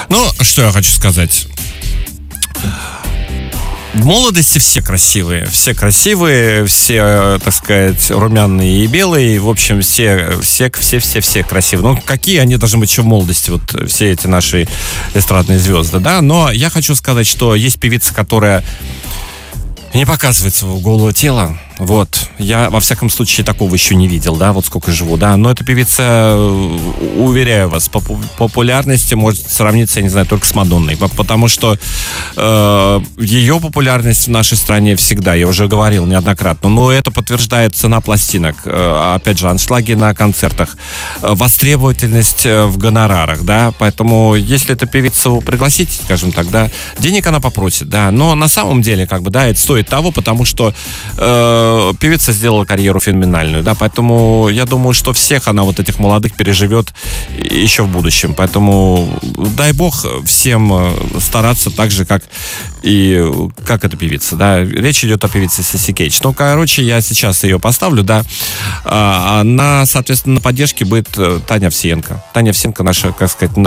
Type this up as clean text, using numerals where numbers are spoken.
Ну, что я хочу сказать. В молодости все красивые, все, так сказать, румяные и белые, в общем, все красивые. Ну, какие они должны быть еще в молодости, вот все эти наши эстрадные звезды, да? Но я хочу сказать, что есть певица, которая не показывает своего голого тела. Вот, я, во всяком случае, такого еще не видел, да, вот сколько живу, да, но эта певица, уверяю вас, по популярности может сравниться, я не знаю, только с Мадонной, потому что ее популярность в нашей стране всегда, я уже говорил неоднократно, но это подтверждает цена пластинок, опять же, аншлаги на концертах, востребовательность в гонорарах, да, поэтому, если эту певицу пригласить, скажем так, да, денег она попросит, да, но на самом деле, как бы, да, это стоит того, потому что певица сделала карьеру феноменальную, да, поэтому я думаю, что всех она, вот этих молодых, переживет еще в будущем, поэтому дай бог всем стараться так же, как эта певица, да, речь идет о певице Сиси Кейдж. Ну, короче, я сейчас ее поставлю, да, соответственно, на поддержке будет Таня Овсиенко, наша, как сказать,